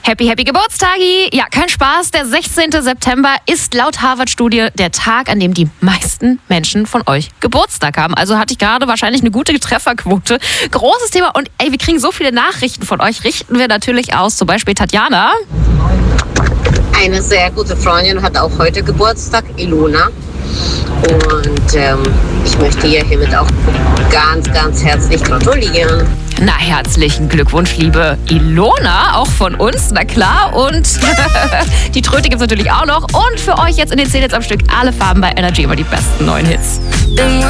Happy Geburtstagi! Ja, kein Spaß. Der 16. September ist laut Harvard-Studie der Tag, an dem die meisten Menschen von euch Geburtstag haben. Also hatte ich gerade wahrscheinlich eine gute Trefferquote. Großes Thema und wir kriegen so viele Nachrichten von euch. Richten wir natürlich aus. Zum Beispiel Tatjana. Eine sehr gute Freundin hat auch heute Geburtstag, Ilona. Und ich möchte ihr hiermit auch ganz herzlich gratulieren. Na, herzlichen Glückwunsch, liebe Ilona, auch von uns, na klar. Und die Tröte gibt's natürlich auch noch. Und für euch jetzt in den 10 Hits am Stück alle Farben bei Energy, immer die besten neuen Hits.